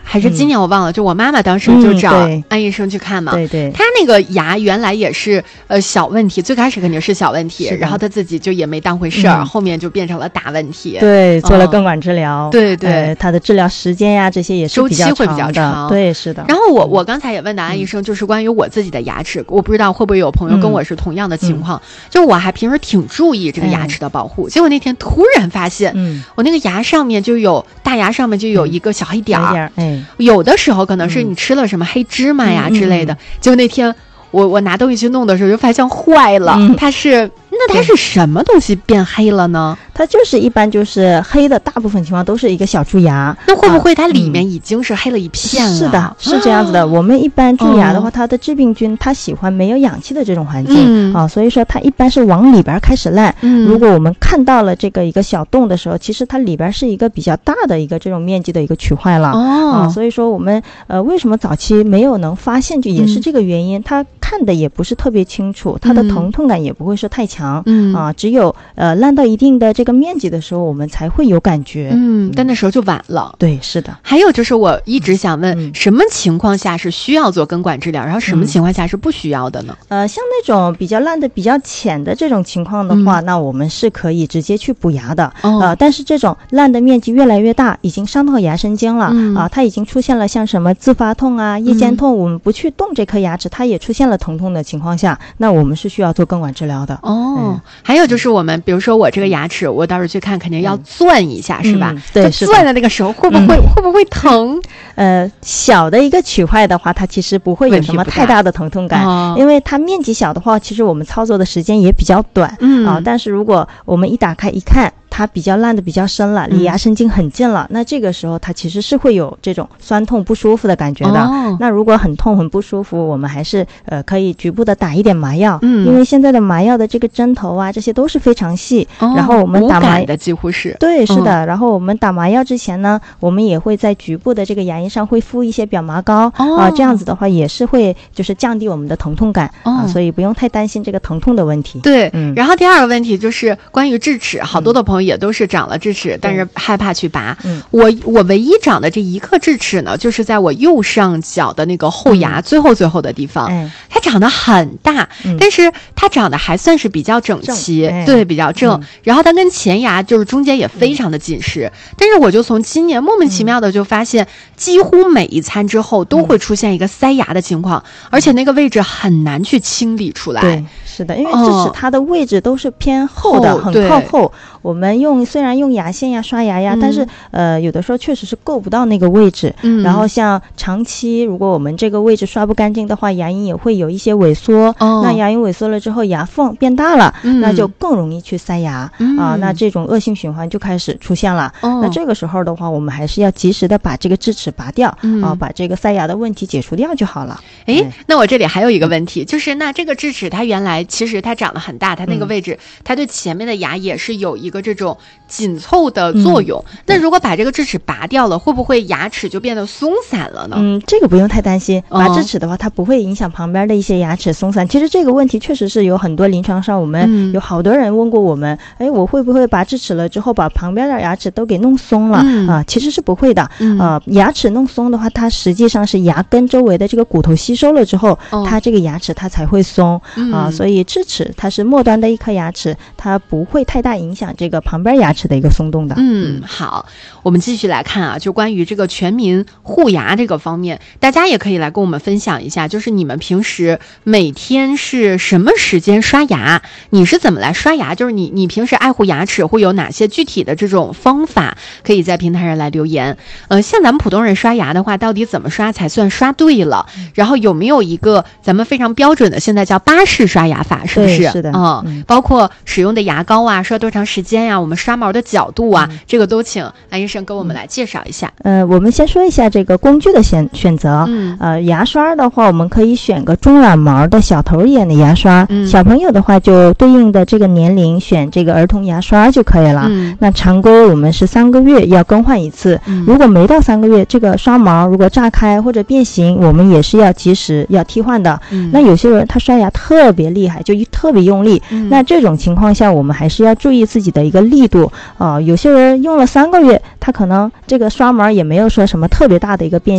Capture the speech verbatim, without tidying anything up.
还是今年我忘了，嗯、就我妈妈当时就找安医生去看嘛， 对对， 她那个牙原来也是呃小问题，最开始肯定是小问题，然后她自己就也没当回事儿、嗯，后面就变成了大问题， 对，做了根管治疗， 嗯、对对、 呃，它的治疗时间呀这些也是比较周期会比较长， 对，是的。 然后我我刚才也问到安医生，就是关于我自己的牙齿，嗯、我不知道会不会有朋友跟我是同样的情况，嗯、就我还平时挺注意这个牙齿的保护，嗯、结果那天突然发现，嗯，我那个牙上面就有大牙上面就有一个小黑点儿， 嗯， 有的时候可能是你吃了什么黑芝麻呀之类的，嗯、结果那天我我拿东西去弄的时候就发现坏了，嗯、它是那它是什么东西变黑了呢？ 它就是一般就是黑的，大部分情况都是一个小蛀牙。 那会不会它里面已经是黑了一片了？ 啊嗯、是的，是这样子的。我们一般蛀牙的话，它的致病菌它喜欢没有氧气的这种环境、嗯、啊，所以说它一般是往里边开始烂。嗯，如果我们看到了这个一个小洞的时候，其实它里边是一个比较大的一个这种面积的一个龋坏了。哦，啊，所以说我们呃为什么早期没有能发现，就也是这个原因。嗯、它看的也不是特别清楚，它的疼痛感也不会说太强。嗯啊，只有呃烂到一定的这个面积的时候，我们才会有感觉。 嗯，但那时候就晚了。 对，是的。 还有就是我一直想问，嗯、什么情况下是需要做根管治疗，然后什么情况下是不需要的呢？ 呃，像那种比较烂的比较浅的这种情况的话，嗯、那我们是可以直接去补牙的。哦、呃，但是这种烂的面积越来越大，已经伤到牙神经了啊、嗯呃，它已经出现了像什么自发痛啊、夜间痛，嗯、我们不去动这颗牙齿，它也出现了疼痛的情况下，那我们是需要做根管治疗的。 哦，嗯、还有就是我们比如说我这个牙齿，我到时候去看肯定要钻一下，嗯、是吧？ 嗯、对，是钻的那个时候会不会、嗯、会不会疼？ 呃，小的一个龋坏的话，它其实不会有什么太大的疼痛感，哦、因为它面积小的话，其实我们操作的时间也比较短。嗯啊，但是如果我们一打开一看，它比较烂的比较深了，离牙神经很近了，嗯、那这个时候它其实是会有这种酸痛不舒服的感觉的。哦、那如果很痛很不舒服，我们还是呃可以局部的打一点麻药。嗯，因为现在的麻药的这个针头啊，这些都是非常细。哦、然后我们打麻药的几乎是对，是的。嗯、然后我们打麻药之前呢，我们也会在局部的这个牙龈上会敷一些表麻膏。哦、啊，这样子的话也是会就是降低我们的疼痛感。哦、啊，所以不用太担心这个疼痛的问题。 对，嗯。然后第二个问题就是关于智齿，好多的朋友也都是长了智齿，嗯、但是害怕去拔。嗯，我我唯一长的这一颗智齿呢，就是在我右上角的那个后牙、嗯、最后最后的地方，嗯、它长得很大，嗯、但是它长得还算是比较整齐， 正对，比较正。嗯、然后它跟前牙就是中间也非常的紧实，嗯、但是我就从今年莫名其妙的就发现，嗯、几乎每一餐之后都会出现一个塞牙的情况，嗯、而且那个位置很难去清理出来。 对，是的，因为智齿它的位置都是偏厚的，哦、很靠后。我们用虽然用牙线呀、刷牙呀，嗯、但是呃有的时候确实是够不到那个位置。嗯，然后像长期如果我们这个位置刷不干净的话，牙龈也会有一些萎缩。哦，那牙龈萎缩了之后，牙缝变大了，嗯、那就更容易去塞牙。嗯、啊，那这种恶性循环就开始出现了。哦，那这个时候的话，我们还是要及时的把这个智齿拔掉。嗯、啊，把这个塞牙的问题解除掉就好了。 哎，嗯、那我这里还有一个问题，就是那这个智齿它原来其实它长得很大，它那个位置，嗯、它对前面的牙也是有一个这种紧凑的作用。嗯、那如果把这个智齿拔掉了，会不会牙齿就变得松散了呢？ 嗯，这个不用太担心。拔智齿的话，它不会影响旁边的一些牙齿松散。其实这个问题确实是有很多临床上我们有好多人问过我们，哎、嗯，我会不会拔智齿了之后把旁边的牙齿都给弄松了？嗯、啊，其实是不会的。嗯、呃，牙齿弄松的话，它实际上是牙根周围的这个骨头吸收了之后，哦、它这个牙齿它才会松。嗯、啊，所以智齿它是末端的一颗牙齿，它不会太大影响这个旁边牙齿的一个松动的。 嗯，好，我们继续来看啊，就关于这个全民护牙这个方面，大家也可以来跟我们分享一下，就是你们平时每天是什么时间刷牙？你是怎么来刷牙？就是你你平时爱护牙齿会有哪些具体的这种方法？可以在平台上来留言。呃，像咱们普通人刷牙的话，到底怎么刷才算刷对了？然后有没有一个咱们非常标准的，现在叫巴氏刷牙法，是不是？ 是的， 嗯，嗯包括使用的牙膏啊，刷多长时间呀、啊，我们刷毛的角度啊，嗯、这个都请安医生给我们来介绍一下。 呃，我们先说一下这个工具的选选择。嗯，呃，牙刷的话，我们可以选个中软毛的小头一点的牙刷。嗯，小朋友的话就对应的这个年龄选这个儿童牙刷就可以了。嗯，那常规我们是三个月要更换一次。嗯，如果没到三个月，这个刷毛如果炸开或者变形，我们也是要及时要替换的。嗯，那有些人他刷牙特别厉害，就特别用力。嗯，那这种情况下，我们还是要注意自己的一个力度啊、呃。有些人用了三个月，他可能这个刷毛也没有说什么特别大的一个变